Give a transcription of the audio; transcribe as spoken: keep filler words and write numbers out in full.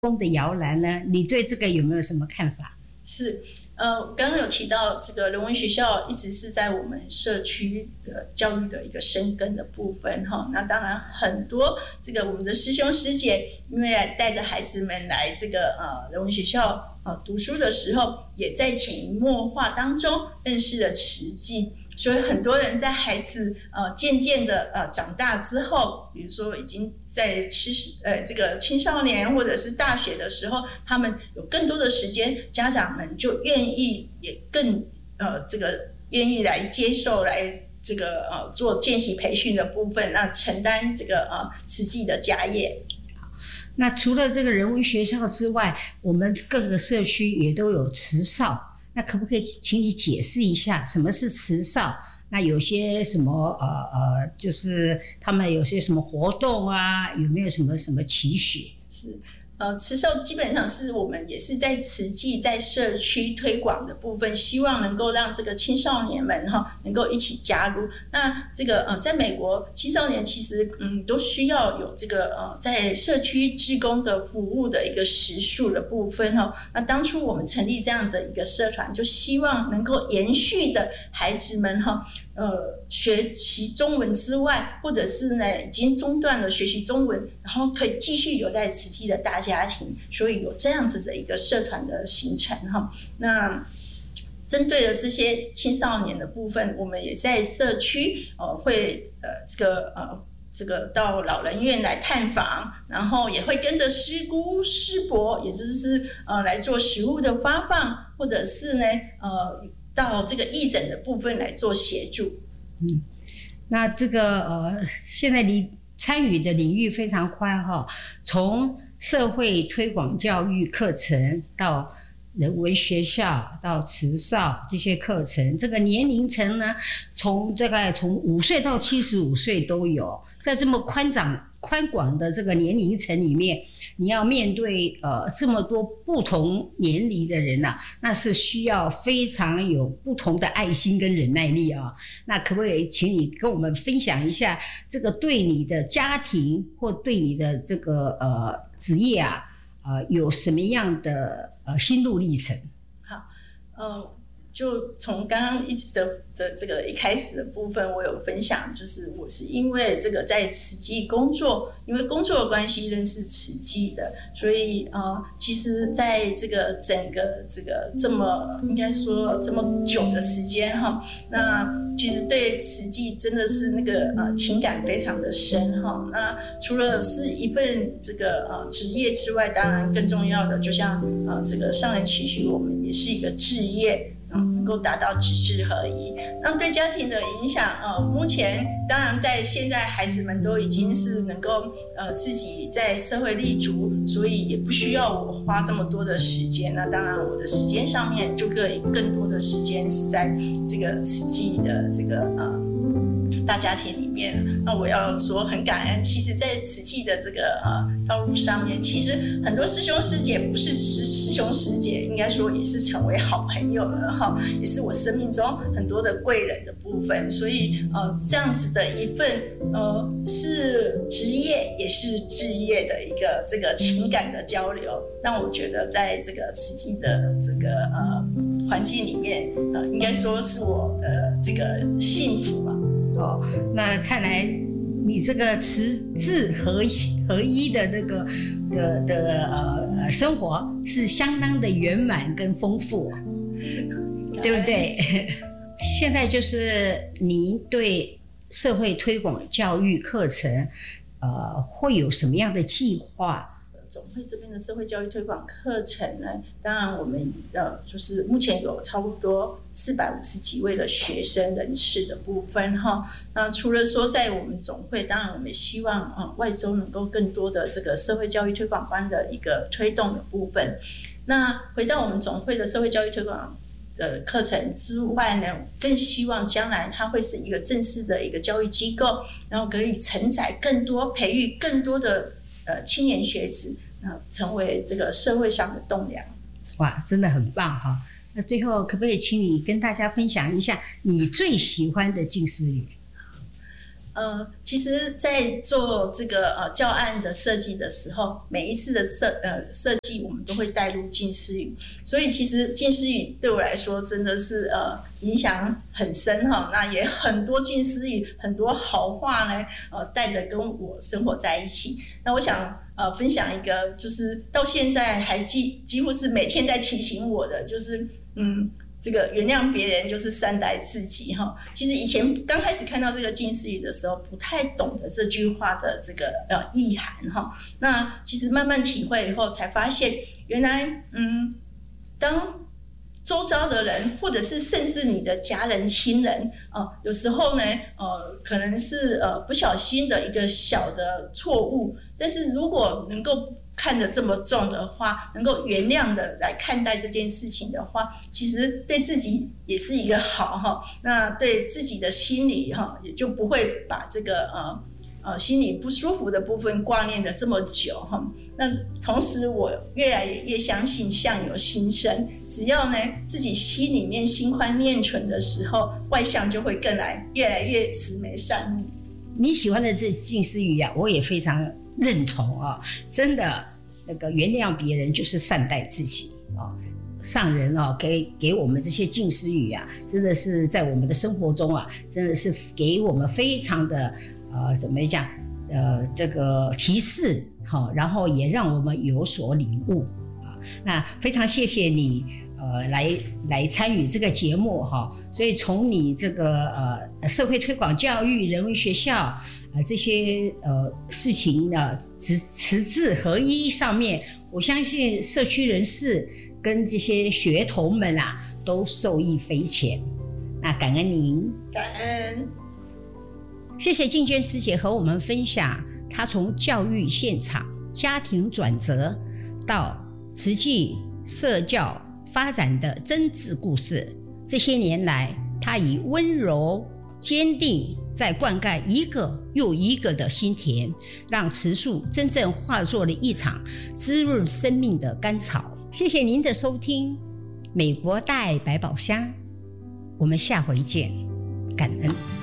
工的摇篮呢？你对这个有没有什么看法？ 是，呃，刚刚有提到这个人文学校一直是在我们社区的教育的一个深耕的部分哈。那当然很多这个我们的师兄师姐，因为带着孩子们来这个呃人文学校呃读书的时候，也在潜移默化当中认识了慈济。所以很多人在孩子呃渐渐的呃长大之后，比如说已经在吃呃这个青少年或者是大学的时候，他们有更多的时间，家长们就愿意也更呃这个愿意来接受来这个呃做见习培训的部分，那承担这个呃慈济的家业。 那除了这个人文学校之外，我们各个社区也都有慈少。那可不可以请你解释一下什么是慈少？那有些什么呃呃，就是他们有些什么活动啊？有没有什么什么期许？ 是。呃，慈少基本上是我们也是在慈济在社区推广的部分，希望能够让这个青少年们哈能够一起加入。那这个呃，在美国青少年其实嗯都需要有这个呃在社区志工的服务的一个时数的部分哈。那当初我们成立这样的一个社团，就希望能够延续着孩子们哈。呃，学习中文之外，或者是呢已经中断了学习中文，然后可以继续留在慈济的大家庭，所以有这样子的一个社团的形成哈。那针对了这些青少年的部分，我们也在社区呃会呃这个呃这个到老人院来探访，然后也会跟着师姑师伯，也就是呃来做食物的发放，或者是呢呃。到这个义诊的部分来做协助。 嗯，那这个呃，现在你参与的领域非常宽哈，从社会推广教育课程到人文学校到慈少这些课程，这个年龄层呢，从大概从五岁到七十五岁都有，在这么宽广宽广的这个年龄层里面，你要面对呃这么多不同年龄的人啊，那是需要非常有不同的爱心跟忍耐力啊。那可不可以请你跟我们分享一下，这个对你的家庭或对你的这个呃职业啊，呃有什么样的呃心路历程？ 好，呃。就从刚刚一直的的这个一开始的部分，我有分享，就是我是因为这个在慈济工作，因为工作的关系认识慈济的，所以呃，其实在这个整个这个这么应该说这么久的时间哈，那其实对慈济真的是那个呃情感非常的深哈。那除了是一份这个呃职业之外，当然更重要的，就像呃这个上人期许我们也是一个志业。能够达到直至合一，那对家庭的影响，呃，目前当然在现在孩子们都已经是能够呃自己在社会立足，所以也不需要我花这么多的时间。那当然我的时间上面就可以更多的时间是在这个慈济的这个呃大家庭里面。那我要说很感恩，其实在慈济的这个呃道路上面，其实很多师兄师姐不是师师兄师姐，应该说也是成为好朋友了哈，也是我生命中很多的贵人的部分。所以呃这样子的一份呃是职业也是志业的一个这个情感的交流，让我觉得在这个慈济的这个呃环境里面，呃应该说是我的这个幸福啊。 哦，那看来你这个慈智合一合一的那个的的呃生活是相当的圆满跟丰富，对不对？现在就是您对社会推广教育课程，呃，会有什么样的计划？ 总会这边的社会教育推广课程呢，当然我们呃就是目前有差不多四百五十几位的学生人次的部分哈。那除了说在我们总会，当然我们也希望呃外州能够更多的这个社会教育推广班的一个推动的部分。那回到我们总会的社会教育推广的课程之外呢，更希望将来它会是一个正式的一个教育机构，然后可以承载更多、培育更多的呃青年学子，呃，成为这个社会上的栋梁。 哇，真的很棒哈！那最后可不可以请你跟大家分享一下你最喜欢的近思语？ 呃，其实，在做这个呃教案的设计的时候，每一次的设呃设计，我们都会带入近似语，所以其实近似语对我来说真的是呃影响很深哈。那也很多近似语，很多好话呢，呃带着跟我生活在一起。那我想呃分享一个，就是到现在还几几乎是每天在提醒我的，就是嗯。这个原谅别人就是善待自己哈。其实以前刚开始看到这个近似语的时候，不太懂得这句话的这个呃意涵哈。那其实慢慢体会以后，才发现原来嗯，当周遭的人，或者是甚至你的家人、亲人，呃，有时候呢，呃，可能是呃不小心的一个小的错误，但是如果能够看得这么重的话，能够原谅的来看待这件事情的话，其实对自己也是一个好哈。那对自己的心理哈，也就不会把这个呃呃心里不舒服的部分挂念的这么久哈。那同时，我越来越相信相由心生，只要呢自己心里面心宽念纯的时候，外向就会更来越来越慈眉善目。 你喜欢的这近似语啊，我也非常认同啊！真的，那个原谅别人就是善待自己啊。上人啊，给给我们这些近似语啊，真的是在我们的生活中啊，真的是给我们非常的呃，怎么讲？呃，这个提示好，然后也让我们有所领悟啊。那非常谢谢你。呃，来来参与这个节目哈，所以从你这个呃社会推广教育、人文学校啊、呃、这些呃事情的持持志合一上面，我相信社区人士跟这些学童们啊都受益匪浅。那感恩您， 感恩， 谢谢静娟师姐和我们分享她从教育现场、家庭转折到慈济社教发展的真挚故事。这些年来，他以温柔坚定在灌溉一个又一个的心田，让慈树真正化作了一场滋润生命的甘草。谢谢您的收听，美国大爱百宝箱，我们下回见，感恩。